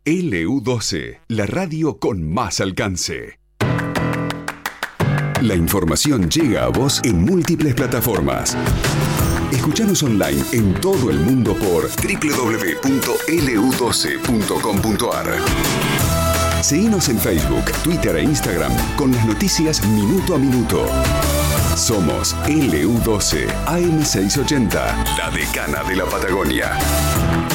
LU12, la radio con más alcance. La información llega a vos en múltiples plataformas. Escuchanos online en todo el mundo por www.lu12.com.ar. Seguinos en Facebook, Twitter e Instagram con las noticias minuto a minuto. Somos LU12, AM680, la decana de la Patagonia.